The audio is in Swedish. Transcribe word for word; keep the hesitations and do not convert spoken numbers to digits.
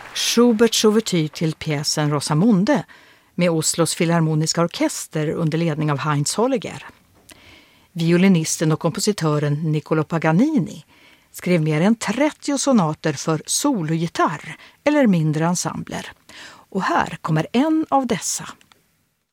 Schuberts ouvertyr till pjäsen Rosamunde med Oslos filharmoniska orkester under ledning av Heinz Holliger. Violinisten och kompositören Niccolo Paganini skrev mer än trettio sonater för sologitarr eller mindre ensembler. Och här kommer en av dessa.